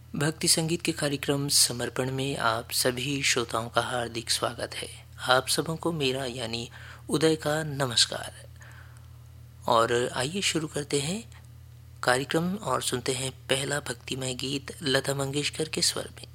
भक्ति संगीत के कार्यक्रम समर्पण में आप सभी श्रोताओं का हार्दिक स्वागत है। आप सबों को मेरा यानी उदय का नमस्कार। और आइए शुरू करते हैं कार्यक्रम और सुनते हैं पहला भक्तिमय गीत लता मंगेशकर के स्वर में।